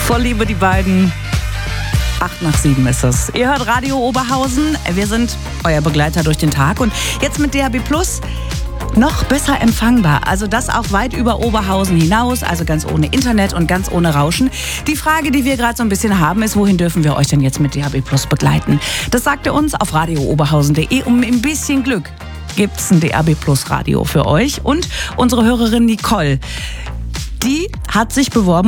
Voll Liebe, die beiden. 6:08 ist es. Ihr hört Radio Oberhausen. Wir sind euer Begleiter durch den Tag. Und jetzt mit DAB+ noch besser empfangbar. Also das auch weit über Oberhausen hinaus. Also ganz ohne Internet und ganz ohne Rauschen. Die Frage, die wir gerade so ein bisschen haben, ist, wohin dürfen wir euch denn jetzt mit DAB+ begleiten? Das sagt ihr uns auf radiooberhausen.de. Um ein bisschen Glück gibt's ein DAB+ Radio für euch. Und unsere Hörerin Nicole, die hat sich beworben